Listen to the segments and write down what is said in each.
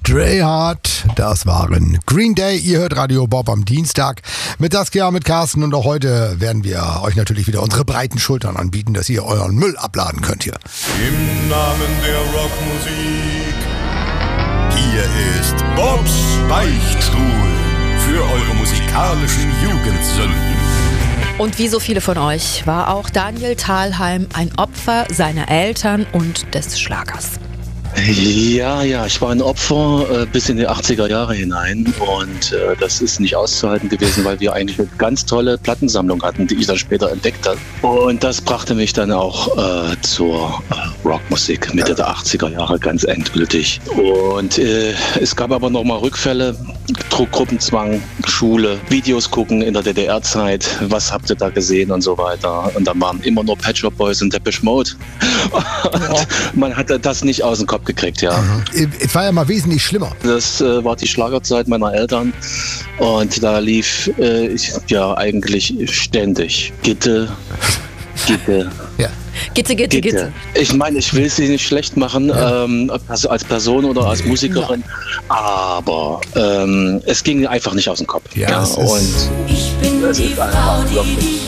Stray Hard, das waren Green Day. Ihr hört Radio Bob am Dienstag mit Saskia, mit Carsten, und auch heute werden wir euch natürlich wieder unsere breiten Schultern anbieten, dass ihr euren Müll abladen könnt hier. Im Namen der Rockmusik, hier ist Bobs Beichtstuhl für eure musikalischen Jugendsünden. Und wie so viele von euch war auch Daniel Thalheim ein Opfer seiner Eltern und des Schlagers. Ja, ich war ein Opfer bis in die 80er Jahre hinein und das ist nicht auszuhalten gewesen, weil wir eigentlich eine ganz tolle Plattensammlung hatten, die ich dann später entdeckt habe. Und das brachte mich dann auch zur Rockmusik Mitte der 80er Jahre ganz endgültig. Und es gab aber nochmal Rückfälle, Gruppenzwang, Schule, Videos gucken in der DDR-Zeit, was habt ihr da gesehen und so weiter. Und dann waren immer nur Pet Shop Boys und Depeche Mode. Und man hatte das nicht aus dem Kopf gekriegt, ja. Es war ja mal wesentlich schlimmer. Das war die Schlagerzeit meiner Eltern und da lief ja eigentlich ständig Gitte. Ja. Gitte. Ich meine, ich will sie nicht schlecht machen, also als Person oder als Musikerin, aber es ging einfach nicht aus dem Kopf. Ja, und ich bin die Frau, die dich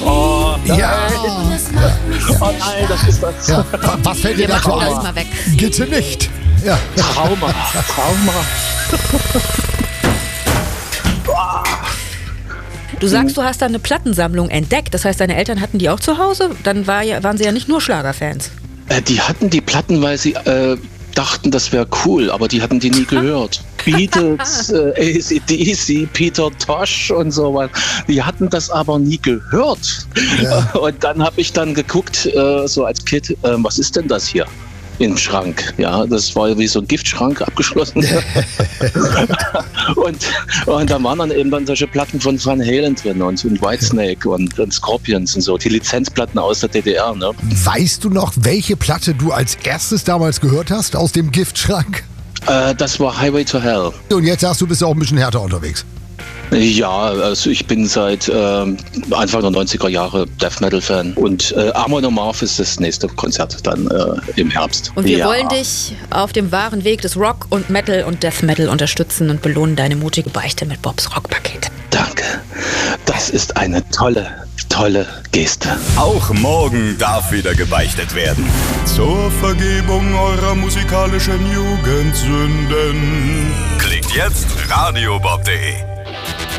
Oh nein, das ist das. Ja. Was fällt dir dazu machen das ein? mal weg. Gitte nicht. Ja. Trauma. Du sagst, du hast da eine Plattensammlung entdeckt. Das heißt, deine Eltern hatten die auch zu Hause? Dann waren sie ja nicht nur Schlagerfans. Die hatten die Platten, weil sie dachten, das wäre cool, aber die hatten die nie gehört. Beatles, AC/DC, Peter Tosh und so was. Die hatten das aber nie gehört. Ja. Und dann habe ich dann geguckt, so als Kind, was ist denn das hier? Im Schrank, ja, das war wie so ein Giftschrank abgeschlossen. und da waren dann eben dann solche Platten von Van Halen drin und Whitesnake und Scorpions und so, die Lizenzplatten aus der DDR. Ne? Weißt du noch, welche Platte du als erstes damals gehört hast aus dem Giftschrank? Das war Highway to Hell. Und jetzt sagst du, bist auch ein bisschen härter unterwegs. Ja, also ich bin seit Anfang der 90er Jahre Death Metal Fan und Amon Amarth ist das nächste Konzert dann im Herbst. Und wir wollen dich auf dem wahren Weg des Rock und Metal und Death Metal unterstützen und belohnen deine mutige Beichte mit Bobs Rockpaket. Danke. Das ist eine tolle Geste. Auch morgen darf wieder gebeichtet werden. Zur Vergebung eurer musikalischen Jugendsünden. Klickt jetzt radiobob.de.